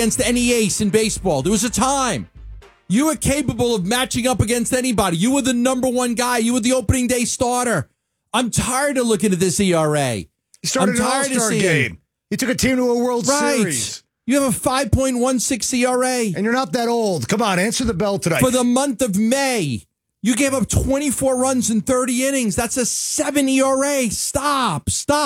against any ace in baseball. There was a time. You were capable of matching up against anybody. You were the number one guy. You were the opening day starter. I'm tired of looking at this ERA. He started an All-Star game. He took a team to a World Series. You have a 5.16 ERA. And you're not that old. Come on, answer the bell tonight. For the month of May, you gave up 24 runs in 30 innings. That's a 7 ERA. Stop.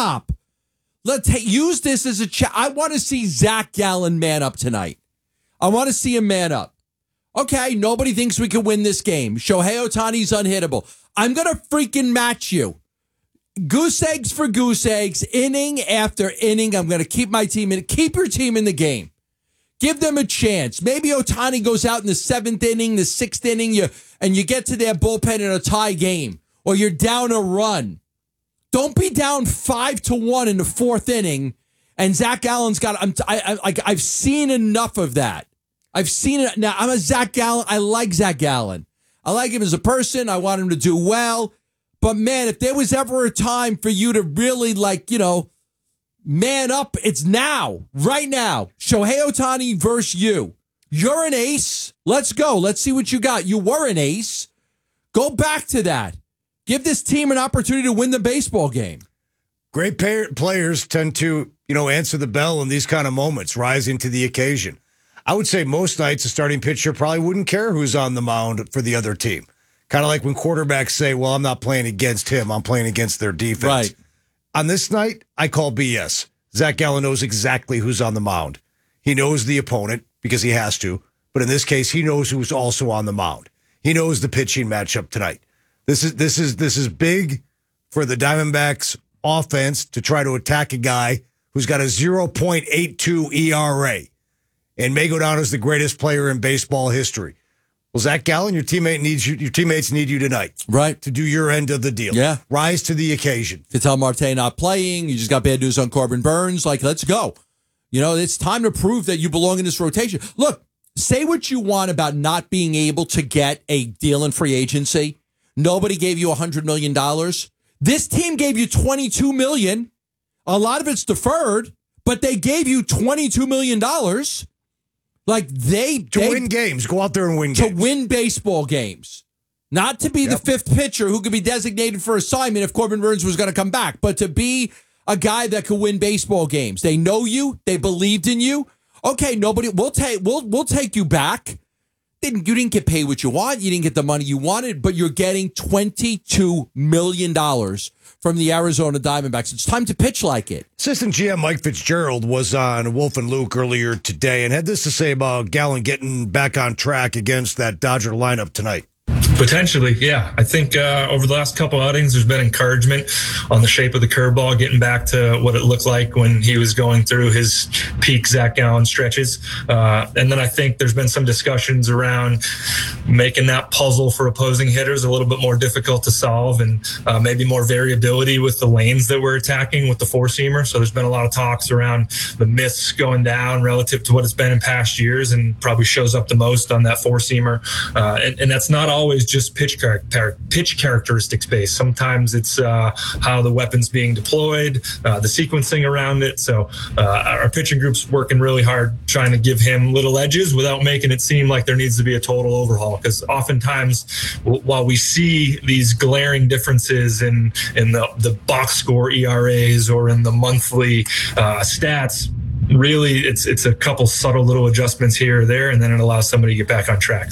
Let's use this as a chat. I want to see Zach Gallen man up tonight. I want to see him man up. Okay, nobody thinks we can win this game. Shohei Ohtani's unhittable. I'm going to freaking match you. Goose eggs for goose eggs, inning after inning. I'm going to keep my team in. Keep your team in the game. Give them a chance. Maybe Ohtani goes out in the 7th inning, the 6th inning, and you get to their bullpen in a tie game, or you're down a run. Don't be down 5-1 in the 4th inning, and Zach Gallen's got. I've seen enough of that. I've seen it. Now I'm a Zach Gallen. I like Zach Gallen. I like him as a person. I want him to do well. But man, if there was ever a time for you to really man up, it's now, right now. Shohei Ohtani versus you. You're an ace. Let's go. Let's see what you got. You were an ace. Go back to that. Give this team an opportunity to win the baseball game. Great players tend to, answer the bell in these kind of moments, rising to the occasion. I would say most nights a starting pitcher probably wouldn't care who's on the mound for the other team. Kind of like when quarterbacks say, well, I'm not playing against him. I'm playing against their defense. Right. On this night, I call BS. Zach Gallen knows exactly who's on the mound. He knows the opponent because he has to. But in this case, he knows who's also on the mound. He knows the pitching matchup tonight. This is big for the Diamondbacks offense to try to attack a guy who's got a 0.82 ERA and may go down as the greatest player in baseball history. Well, Zach Gallen, your teammates need you tonight. Right. To do your end of the deal. Yeah. Rise to the occasion. Ketel Marte not playing. You just got bad news on Corbin Burns. Let's go. It's time to prove that you belong in this rotation. Look, say what you want about not being able to get a deal in free agency. Nobody gave you $100 million. This team gave you $22 million. A lot of it's deferred, but they gave you $22 million. To win games. Go out there and win games. To win baseball games. Not to be the fifth pitcher who could be designated for assignment if Corbin Burns was going to come back, but to be a guy that could win baseball games. They know you. They believed in you. Okay, we'll take you back. You didn't get paid what you want. You didn't get the money you wanted, but you're getting $22 million from the Arizona Diamondbacks. It's time to pitch like it. Assistant GM Mike Fitzgerald was on Wolf and Luke earlier today and had this to say about Gallen getting back on track against that Dodger lineup tonight. Potentially, yeah. I think over the last couple outings, there's been encouragement on the shape of the curveball, getting back to what it looked like when he was going through his peak Zach Gallen stretches. And then I think there's been some discussions around making that puzzle for opposing hitters a little bit more difficult to solve and maybe more variability with the lanes that we're attacking with the four-seamer. So there's been a lot of talks around the myths going down relative to what it's been in past years and probably shows up the most on that four-seamer. And that's not always just pitch characteristics based. Sometimes it's how the weapon's being deployed, the sequencing around it. So our pitching group's working really hard trying to give him little edges without making it seem like there needs to be a total overhaul. Because oftentimes, while we see these glaring differences in the box score ERAs or in the monthly stats, really it's a couple subtle little adjustments here or there, and then it allows somebody to get back on track.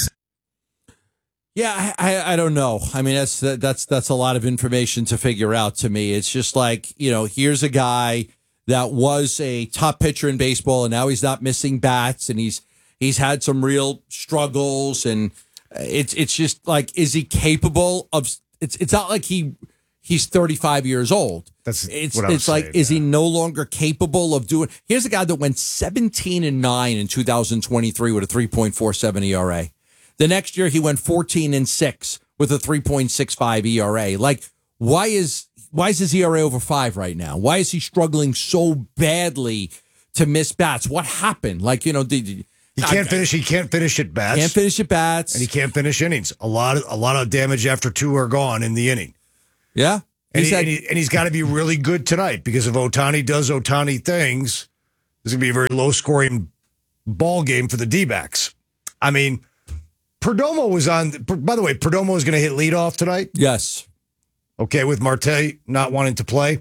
Yeah, I don't know. I mean, that's a lot of information to figure out to me. It's just here's a guy that was a top pitcher in baseball, and now he's not missing bats, and he's had some real struggles, and it's just is he capable of? It's not like he's 35 years old. Is he no longer capable of doing? Here's a guy that went 17-9 in 2023 with a 3.47 ERA. The next year, he went 14-6 with a 3.65 ERA. Why is his ERA over 5 right now? Why is he struggling so badly to miss bats? What happened? He can't finish. He can't finish at bats. Can't finish at bats, and he can't finish innings. A lot of damage after 2 are gone in the inning. Yeah, and he's got to be really good tonight because if Ohtani does Ohtani things, this is gonna be a very low scoring ball game for the D-backs. I mean, Perdomo was on. By the way, Perdomo is going to hit leadoff tonight. Yes. Okay, with Marte not wanting to play.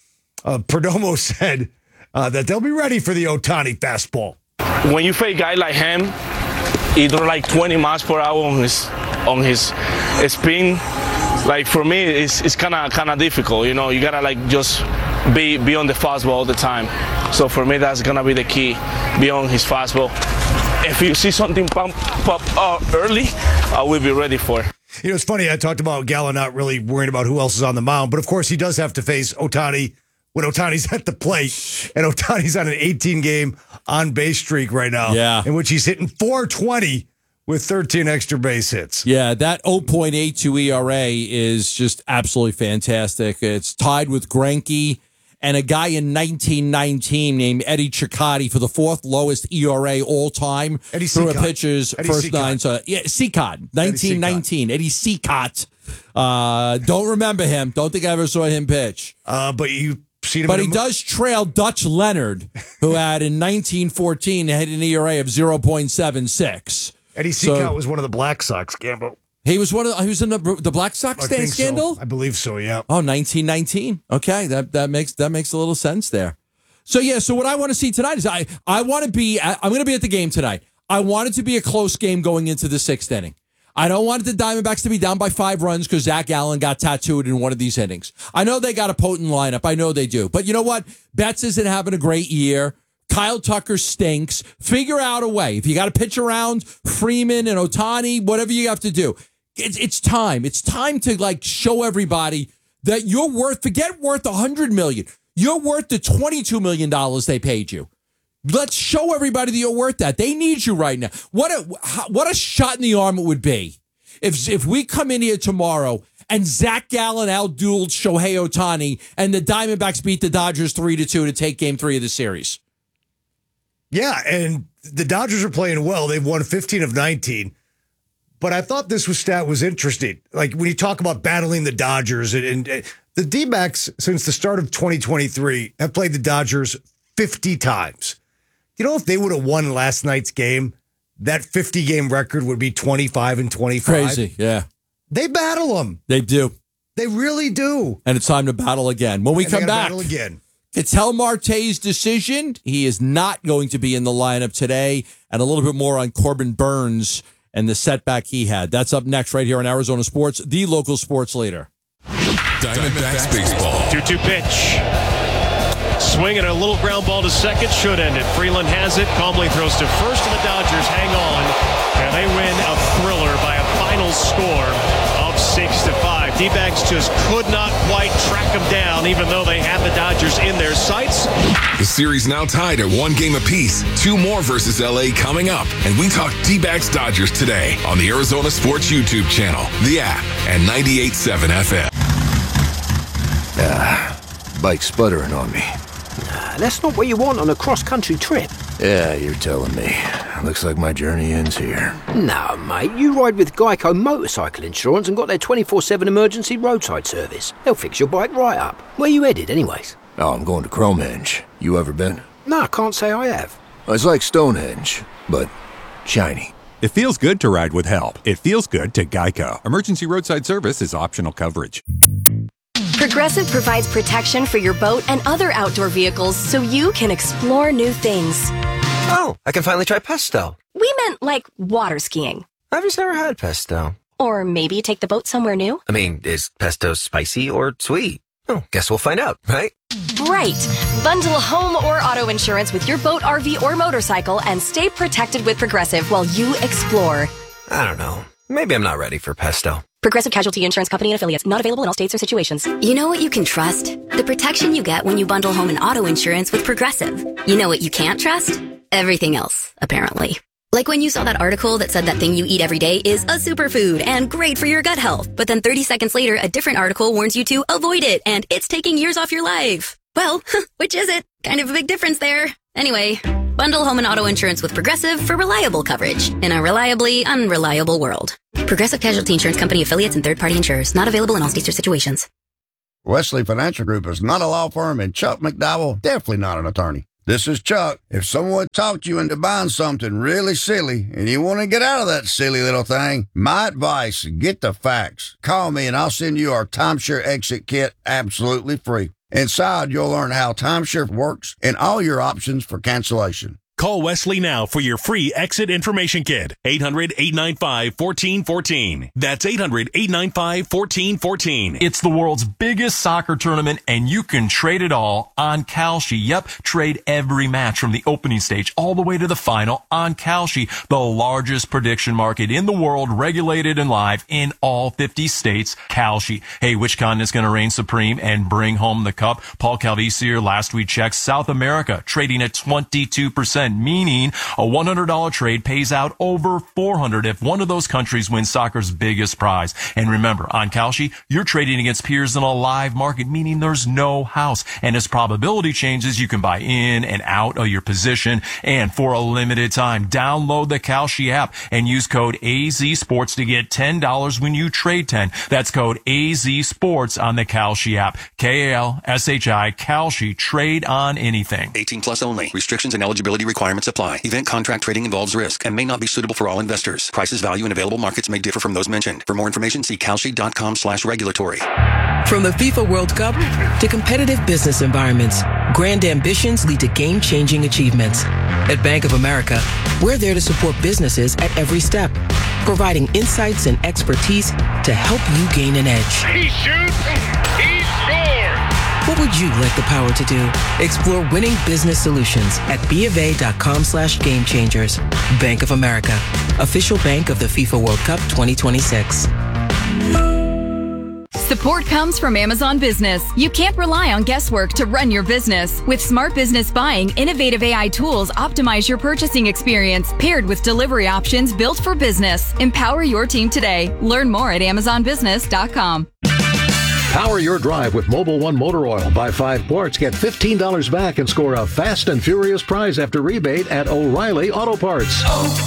Perdomo said that they'll be ready for the Ohtani fastball. When you face a guy like him, he throws like 20 miles per hour on his spin. Like for me, it's kind of difficult. You know, you gotta like just be on the fastball all the time. So for me, that's gonna be the key. Be on his fastball. If you see something pop early, I will be ready for it. You know, it's funny. I talked about Gallo not really worrying about who else is on the mound, but of course he does have to face Ohtani when Ohtani's at the plate, and Ohtani's on an 18-game on-base streak right now, in which he's hitting .420 with 13 extra base hits. Yeah, that 0.82 ERA is just absolutely fantastic. It's tied with Greinke and a guy in 1919 named Eddie Cicotte for the fourth lowest ERA all time through a pitcher's first nine. So, Cicotte, 1919. Eddie Cicotte. Don't remember him. Don't think I ever saw him pitch. But you seen him. But he does trail Dutch Leonard, who had in 1914 had an ERA of 0.76. Eddie Cicotte was one of the Black Sox, Gambo. He was he was in the Black Sox scandal? So. I believe so, yeah. Oh, 1919. Okay, that makes a little sense there. So what I want to see tonight is I'm going to be at the game tonight. I want it to be a close game going into the sixth inning. I don't want the Diamondbacks to be down by 5 runs because Zach Allen got tattooed in one of these innings. I know they got a potent lineup. I know they do. But you know what? Betts isn't having a great year. Kyle Tucker stinks. Figure out a way. If you got to pitch around Freeman and Ohtani, whatever you have to do. It's time. It's time to like show everybody that you're worth $100 million. You're worth the $22 million they paid you. Let's show everybody that you're worth that. They need you right now. What a shot in the arm it would be if we come in here tomorrow and Zach Gallen outdueled Shohei Ohtani and the Diamondbacks beat the Dodgers 3-2 to take Game 3 of the series. Yeah, and the Dodgers are playing well. They've won 15 of 19. But I thought this stat was interesting. Like when you talk about battling the Dodgers, and the D-backs since the start of 2023 have played the Dodgers 50 times. You know, if they would have won last night's game, that 50-game record would be 25-25. Crazy, yeah. They battle them. They do. They really do. And it's time to battle again. When we come back, battle again. Ketel Marte's decision. He is not going to be in the lineup today. And a little bit more on Corbin Burns and the setback he had. That's up next right here on Arizona Sports, the local sports leader. Diamondbacks baseball. 2-2 pitch. Swinging a little ground ball to second. Should end it. Freeland has it. Calmly throws to first, and the Dodgers hang on. And they win a thriller by a final score of 6-5. D-backs just could not quite track them down, even though they had the Dodgers in their sights. The series now tied at 1 game apiece. 2 more versus LA coming up. And we talk D-backs Dodgers today on the Arizona Sports YouTube channel, the app, and 98.7 FM. Bike's sputtering on me. Nah, that's not what you want on a cross-country trip. Yeah, you're telling me. Looks like my journey ends here. No, mate, you ride with Geico Motorcycle Insurance and got their 24/7 emergency roadside service. They'll fix your bike right up. Where you headed, anyways? Oh, I'm going to Cromenge. You ever been? No, I can't say I have. It's like Stonehenge, but shiny. It feels good to ride with help. It feels good to Geico. Emergency roadside service is optional coverage. Progressive provides protection for your boat and other outdoor vehicles so you can explore new things. Oh, I can finally try pesto. We meant like water skiing. I've just never had pesto. Or maybe take the boat somewhere new. I mean, is pesto spicy or sweet? Oh, guess we'll find out, right? Right. Bundle home or auto insurance with your boat, RV, or motorcycle and stay protected with Progressive while you explore. I don't know. Maybe I'm not ready for pesto. Progressive Casualty Insurance Company and Affiliates. Not available in all states or situations. You know what you can trust? The protection you get when you bundle home and auto insurance with Progressive. You know what you can't trust? Everything else, apparently. Like when you saw that article that said that thing you eat every day is a superfood and great for your gut health. But then 30 seconds later, a different article warns you to avoid it and it's taking years off your life. Well, which is it? Kind of a big difference there. Anyway, bundle home and auto insurance with Progressive for reliable coverage in a reliably unreliable world. Progressive Casualty Insurance Company, affiliates, and third-party insurers. Not available in all states or situations. Wesley Financial Group is not a law firm, and Chuck McDowell definitely not an attorney. This is Chuck. If someone talked you into buying something really silly and you want to get out of that silly little thing, my advice, get the facts. Call me and I'll send you our timeshare exit kit absolutely free. Inside, you'll learn how timeshare works and all your options for cancellation. Call Wesley now for your free exit information kit. 800-895-1414. That's 800-895-1414. It's the world's biggest soccer tournament, and you can trade it all on Kalshi. Yep, trade every match from the opening stage all the way to the final on Kalshi, the largest prediction market in the world, regulated and live in all 50 states. Kalshi. Hey, which continent's going to reign supreme and bring home the cup? Paul Calvisier last week checked South America, trading at 22%. Meaning a $100 trade pays out over $400 if one of those countries wins soccer's biggest prize. And remember, on Kalshi, you're trading against peers in a live market, meaning there's no house. And as probability changes, you can buy in and out of your position. And for a limited time, download the Kalshi app and use code AZSports to get $10 when you trade 10. That's code AZSports on the Kalshi app. Kalshi, Kalshi. Trade on anything. 18 plus only. Restrictions and eligibility requirements apply. Event contract trading involves risk and may not be suitable for all investors. Prices, value, and available markets may differ from those mentioned. For more information, see kalshi.com/regulatory. From the FIFA World Cup to competitive business environments, grand ambitions lead to game-changing achievements. At Bank of America, we're there to support businesses at every step, providing insights and expertise to help you gain an edge. He shoots, he scores! What would you like the power to do? Explore winning business solutions at BofA.com/gamechangers. Bank of America, official bank of the FIFA World Cup 2026. Support comes from Amazon Business. You can't rely on guesswork to run your business. With Smart Business Buying, innovative AI tools optimize your purchasing experience, paired with delivery options built for business. Empower your team today. Learn more at AmazonBusiness.com. Power your drive with Mobil 1 Motor Oil. Buy 5 quarts, get $15 back, and score a fast and furious prize after rebate at O'Reilly Auto Parts.